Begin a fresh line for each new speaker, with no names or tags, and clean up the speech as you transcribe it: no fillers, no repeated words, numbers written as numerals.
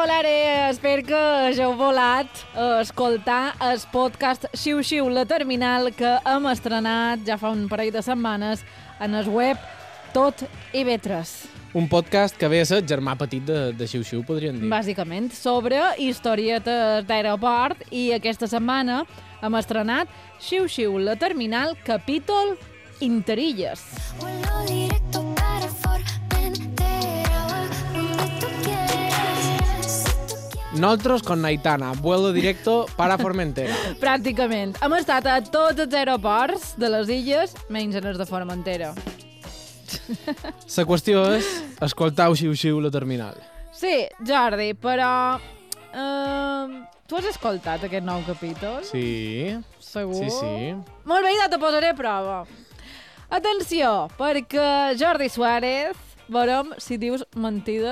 volare, espero que hàgiu volat a escoltar el podcast Xiu-Xiu, la terminal, que hem estrenat ja fa un parell de setmanes en el web Tot i Vetres.
Un podcast que ve a ser germà petit de Xiu-Xiu, podríem dir.
Bàsicament, sobre historietes d'aeroport, i aquesta setmana hem estrenat Xiu-Xiu, la terminal, capítol Interilles.
Vuelo directo para Formentera, donde tú quieras, si tú quieres.
Nosotros con Naitana, vuelo directo para Formentera.
Pràcticament. Hem estat a tots els aeroports de les illes, menys en els de Formentera.
La qüestió és escoltar Xiu-Xiu, la terminal.
Sí, Jordi, però... tu has escoltat aquest nou capítol?
Sí.
Segur?
Sí, sí.
Molt bé, ja te posaré a prova. Atenció, perquè Jordi Suárez, veurem si dius mentides